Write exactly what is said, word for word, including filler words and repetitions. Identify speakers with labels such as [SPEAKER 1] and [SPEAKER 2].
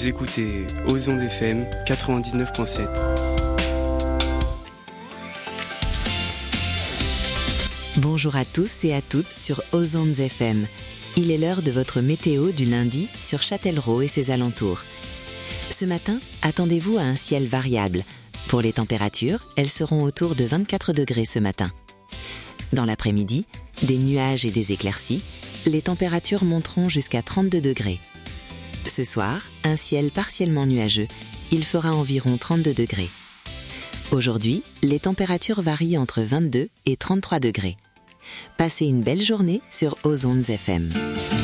[SPEAKER 1] Vous écoutez Ozone F M quatre-vingt-dix-neuf virgule sept.
[SPEAKER 2] Bonjour à tous et à toutes sur Ozone F M. Il est l'heure de votre météo du lundi sur Châtellerault et ses alentours. Ce matin, attendez-vous à un ciel variable. Pour les températures, elles seront autour de vingt-quatre degrés ce matin. Dans l'après-midi, des nuages et des éclaircies, les températures monteront jusqu'à trente-deux degrés. Ce soir, un ciel partiellement nuageux, il fera environ trente-deux degrés. Aujourd'hui, les températures varient entre vingt-deux et trente-trois degrés. Passez une belle journée sur Ozone F M.